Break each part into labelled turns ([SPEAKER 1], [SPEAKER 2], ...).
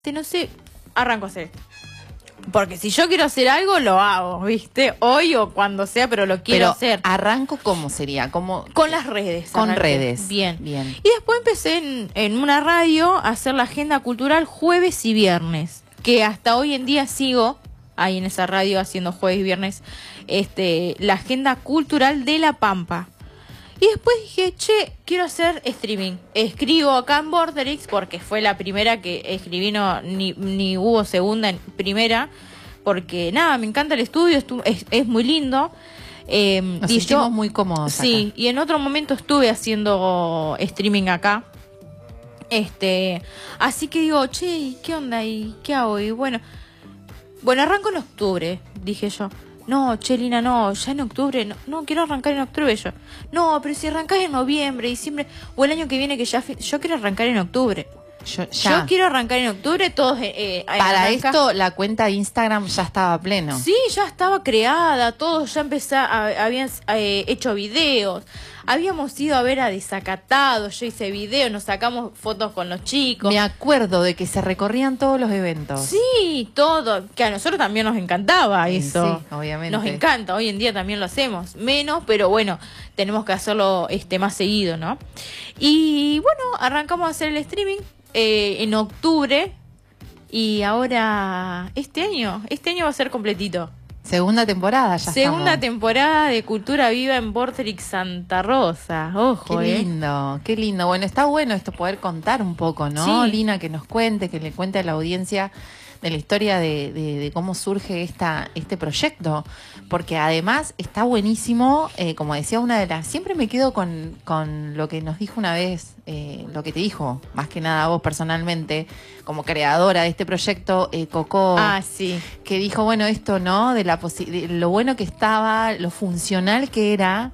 [SPEAKER 1] no sé, arranco a hacer esto. Porque si yo quiero hacer algo, lo hago, ¿viste? Hoy o cuando sea, pero lo quiero hacer.
[SPEAKER 2] ¿Arranco cómo sería? ¿Cómo?
[SPEAKER 1] Con las redes.
[SPEAKER 2] Con
[SPEAKER 1] arranqué.
[SPEAKER 2] redes.
[SPEAKER 1] Bien.
[SPEAKER 2] Bien.
[SPEAKER 1] Y después empecé en una radio a hacer la agenda cultural jueves y viernes. Que hasta hoy en día sigo ahí en esa radio haciendo jueves y viernes la agenda cultural de La Pampa. Y después dije, che, quiero hacer streaming. Escribo acá en Vorterix, porque fue la primera que escribí, no, ni hubo segunda, en primera. Porque nada, me encanta el estudio, es muy lindo.
[SPEAKER 2] Nos sentimos muy cómodos
[SPEAKER 1] sí,
[SPEAKER 2] acá.
[SPEAKER 1] Y en otro momento estuve haciendo streaming acá. Así que digo, che, ¿qué onda? ¿Y qué hago? Y bueno, arranco en octubre, dije yo. No, Chelina, no, ya en octubre, no quiero arrancar en octubre yo. No, pero si arrancás en noviembre, diciembre, o el año que viene que ya... Yo quiero arrancar en octubre. Yo quiero arrancar en octubre, todos...
[SPEAKER 2] Para esto, la cuenta de Instagram ya estaba pleno.
[SPEAKER 1] Sí, ya estaba creada, todos ya habían hecho videos. Habíamos ido a ver a Desacatado, yo hice videos, nos sacamos fotos con los chicos.
[SPEAKER 2] Me acuerdo de que se recorrían todos los eventos.
[SPEAKER 1] Sí, todo, que a nosotros también nos encantaba eso.
[SPEAKER 2] Sí, obviamente.
[SPEAKER 1] Nos encanta, hoy en día también lo hacemos, menos, pero bueno, tenemos que hacerlo más seguido, ¿no? Y bueno, arrancamos a hacer el streaming en octubre y ahora este año va a ser completito.
[SPEAKER 2] Segunda temporada ya
[SPEAKER 1] Segunda
[SPEAKER 2] estamos.
[SPEAKER 1] temporada de Cultura Viva en Vorterix Santa Rosa. Ojo,
[SPEAKER 2] Qué lindo, qué lindo. Bueno, está bueno esto poder contar un poco, ¿no?
[SPEAKER 1] Sí.
[SPEAKER 2] Lina, que nos cuente, que le cuente a la audiencia de la historia de cómo surge este proyecto. Porque además está buenísimo, como decía una de las... Siempre me quedo con lo que nos dijo una vez, lo que te dijo, más que nada vos personalmente, como creadora de este proyecto, Coco.
[SPEAKER 1] Ah, sí.
[SPEAKER 2] Que dijo, bueno, esto, ¿no? De lo bueno que estaba, lo funcional que era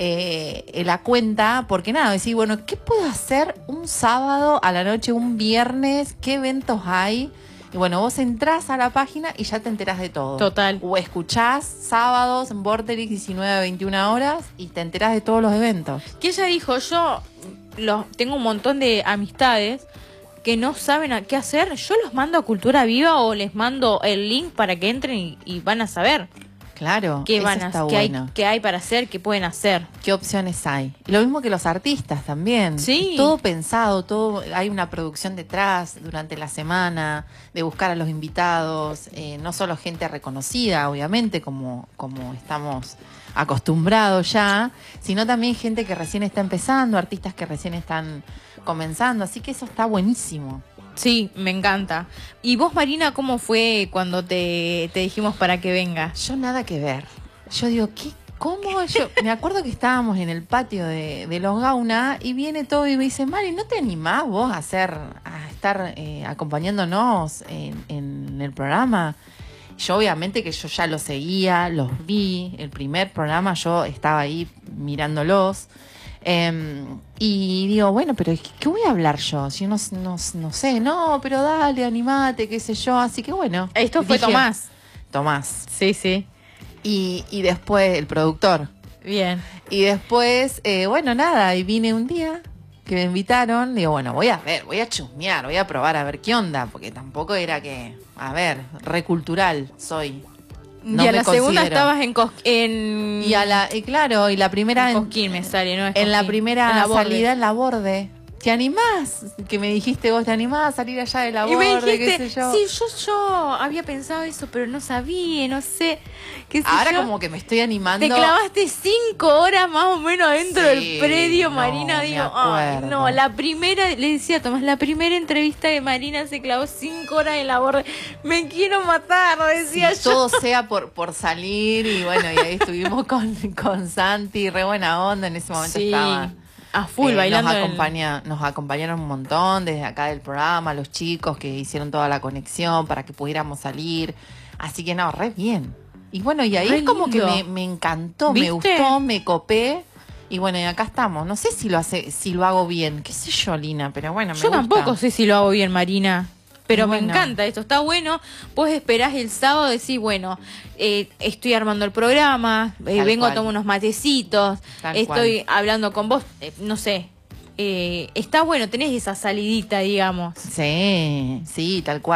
[SPEAKER 2] la cuenta, porque nada, decir, bueno, ¿qué puedo hacer un sábado a la noche, un viernes? ¿Qué eventos hay? Y bueno, vos entrás a la página y ya te enterás de todo.
[SPEAKER 1] Total.
[SPEAKER 2] O escuchás sábados en Vorterix 19 a 21 horas y te enterás de todos los eventos.
[SPEAKER 1] Que ella dijo, yo tengo un montón de amistades que no saben qué hacer, yo los mando a Cultura Viva o les mando el link para que entren y van a saber
[SPEAKER 2] Claro,
[SPEAKER 1] qué
[SPEAKER 2] eso está bueno.
[SPEAKER 1] qué hay para hacer, qué pueden hacer.
[SPEAKER 2] ¿Qué opciones hay? Lo mismo que los artistas también.
[SPEAKER 1] Sí.
[SPEAKER 2] Todo pensado, hay una producción detrás durante la semana, de buscar a los invitados, no solo gente reconocida, obviamente, como estamos acostumbrados ya, sino también gente que recién está empezando, artistas que recién están comenzando, así que eso está buenísimo.
[SPEAKER 1] Sí, me encanta. ¿Y vos, Marina, cómo fue cuando te dijimos para que vengas?
[SPEAKER 2] Yo nada que ver. Yo digo, ¿cómo? Yo me acuerdo que estábamos en el patio de los Gauna y viene todo y me dice, Mari, ¿no te animás vos a estar acompañándonos en el programa? Yo obviamente que yo ya lo seguía, los vi, el primer programa yo estaba ahí mirándolos. Y digo, bueno, pero ¿qué voy a hablar yo? Si yo no sé, no, pero dale, animate, qué sé yo. Así que bueno.
[SPEAKER 1] Esto fue
[SPEAKER 2] dije, Tomás.
[SPEAKER 1] Sí, sí.
[SPEAKER 2] Y después el productor.
[SPEAKER 1] Bien.
[SPEAKER 2] Y después, bueno, nada, y vine un día que me invitaron. Digo, bueno, voy a chusmear, voy a probar a ver qué onda. Porque tampoco era que, a ver, recultural soy. No
[SPEAKER 1] y a
[SPEAKER 2] me
[SPEAKER 1] la
[SPEAKER 2] considero.
[SPEAKER 1] segunda estabas en
[SPEAKER 2] Y claro, y la primera
[SPEAKER 1] en Cosquín me sale, ¿no?
[SPEAKER 2] en la primera
[SPEAKER 1] en la Borde.
[SPEAKER 2] salida en la Borde. ¿Te animás? Que me dijiste vos, ¿te animás a salir allá de la
[SPEAKER 1] Y me
[SPEAKER 2] Borde?
[SPEAKER 1] dijiste,
[SPEAKER 2] ¿Qué sé yo?
[SPEAKER 1] sí, yo había pensado eso, pero no sabía, no sé. ¿Qué sé
[SPEAKER 2] Ahora
[SPEAKER 1] yo?
[SPEAKER 2] como que me estoy animando.
[SPEAKER 1] Te clavaste 5 horas más o menos dentro
[SPEAKER 2] Sí,
[SPEAKER 1] del predio,
[SPEAKER 2] no,
[SPEAKER 1] Marina.
[SPEAKER 2] me
[SPEAKER 1] Digo,
[SPEAKER 2] acuerdo.
[SPEAKER 1] no, la primera, le decía a Tomás, la primera entrevista de Marina se clavó 5 horas en la Borde. Me quiero matar, decía
[SPEAKER 2] Si
[SPEAKER 1] yo.
[SPEAKER 2] todo sea por salir. Y bueno, y ahí estuvimos con Santi, re buena onda. En ese momento
[SPEAKER 1] Sí,
[SPEAKER 2] estaba
[SPEAKER 1] a full, bailando.
[SPEAKER 2] Nos acompañaron un montón desde acá del programa, los chicos que hicieron toda la conexión para que pudiéramos salir. Así que no, re bien. Y bueno, y ahí
[SPEAKER 1] Re
[SPEAKER 2] es como
[SPEAKER 1] lindo.
[SPEAKER 2] que me encantó,
[SPEAKER 1] ¿Viste?
[SPEAKER 2] me gustó, me copé. Y bueno, y acá estamos. No sé si lo hago bien, qué sé yo, Lina, pero bueno, me
[SPEAKER 1] Yo
[SPEAKER 2] gusta.
[SPEAKER 1] tampoco sé si lo hago bien, Marina. Pero
[SPEAKER 2] Y bueno.
[SPEAKER 1] me encanta esto, está bueno. Vos esperás el sábado, decís, bueno, estoy armando el programa, vengo
[SPEAKER 2] cual.
[SPEAKER 1] a tomar unos matecitos,
[SPEAKER 2] Tal
[SPEAKER 1] estoy hablando con vos, no sé, está bueno, tenés esa salidita, digamos.
[SPEAKER 2] Sí, sí, tal cual.